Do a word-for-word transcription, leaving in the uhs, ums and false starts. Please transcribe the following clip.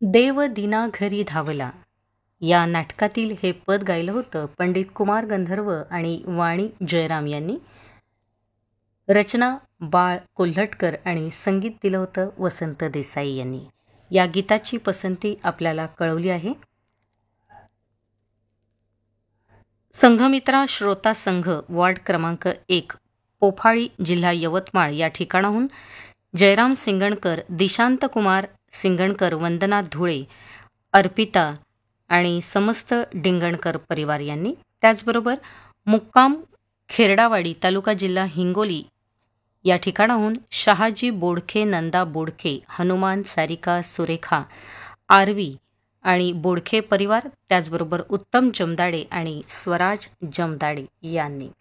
देव दिना घरी धावला या नाटकातील हे पद गायलं होतं पंडित कुमार गंधर्व आणि वाणी जयराम यांनी. रचना बाळ कोल्हटकर आणि संगीत दिलं होतं वसंत देसाई यांनी. या गीताची पसंती आपल्याला कळवली आहे. संघमित्रा श्रोता संघ वार्ड क्रमांक एक पोफाळी जिल्हा यवतमाळ या ठिकाणाहून जयराम सिंगणकर, दिशांत कुमार सिंगणकर, वंदना धुळे, अर्पिता आणि समस्त डिंगणकर परिवार यांनी. त्याचबरोबर मुक्काम खेरडावाडी तालुका जिल्हा हिंगोली या ठिकाणाहून शहाजी बोडखे, नंदा बोडखे, हनुमान, सारिका, सुरेखा, आरवी आणि बोडखे परिवार, त्याचबरोबर उत्तम जमदाडे आणि स्वराज जमदाडे यांनी.